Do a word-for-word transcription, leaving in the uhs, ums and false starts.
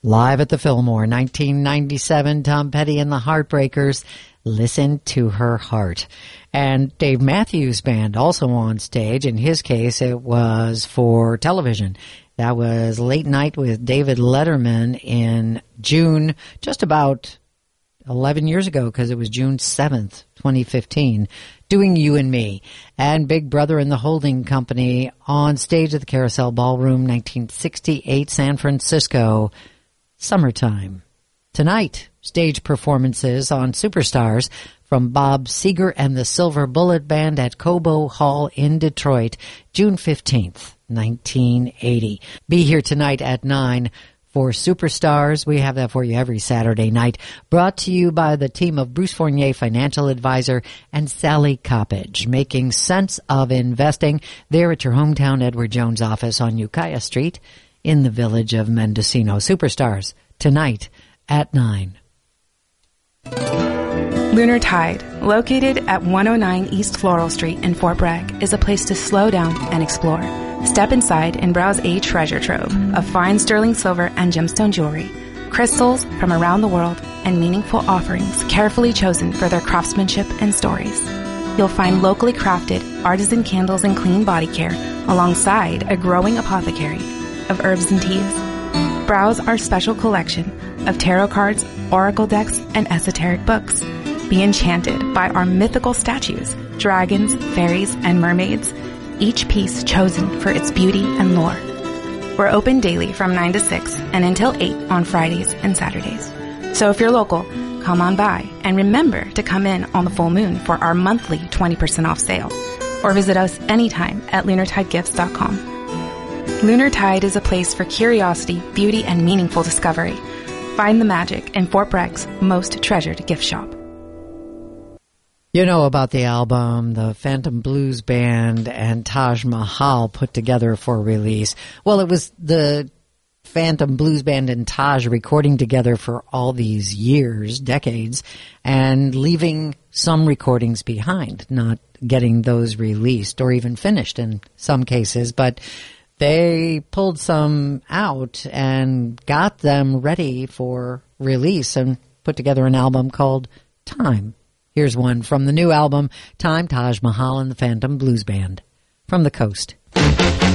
Live at the Fillmore, nineteen ninety-seven, Tom Petty and the Heartbreakers, Listen to Her Heart. And Dave Matthews Band also on stage. In his case, it was for television. That was Late Night with David Letterman in June, just about eleven years ago, because it was June seventh, twenty fifteen, doing You and Me. And Big Brother and the Holding Company on stage at the Carousel Ballroom, nineteen sixty-eight, San Francisco, summertime. Tonight, stage performances on Superstars from Bob Seger and the Silver Bullet Band at Cobo Hall in Detroit, June fifteenth, nineteen eighty. Be here tonight at nine for Superstars. We have that for you every Saturday night. Brought to you by the team of Bruce Fournier, financial advisor, and Sally Coppage, making sense of investing there at your hometown Edward Jones office on Ukiah Street in the village of Mendocino. Superstars tonight at nine. Lunar Tide, located at one oh nine East Floral Street in Fort Bragg, is a place to slow down and explore. Step inside and browse a treasure trove of fine sterling silver and gemstone jewelry, crystals from around the world, and meaningful offerings carefully chosen for their craftsmanship and stories. You'll find locally crafted artisan candles and clean body care alongside a growing apothecary of herbs and teas. Browse our special collection of tarot cards, oracle decks, and esoteric books. Be enchanted by our mythical statues, dragons, fairies, and mermaids, each piece chosen for its beauty and lore. We're open daily from nine to six and until eight on Fridays and Saturdays. So if you're local, come on by and remember to come in on the full moon for our monthly twenty percent off sale, or visit us anytime at lunar tide gifts dot com. Lunar Tide is a place for curiosity, beauty, and meaningful discovery. Find the magic in Fort Bragg's most treasured gift shop. You know about the album the Phantom Blues Band and Taj Mahal put together for release. Well, it was the Phantom Blues Band and Taj recording together for all these years, decades, and leaving some recordings behind, not getting those released or even finished in some cases. But they pulled some out and got them ready for release and put together an album called Time. Here's one from the new album, Time, Taj Mahal and the Phantom Blues Band, from the coast.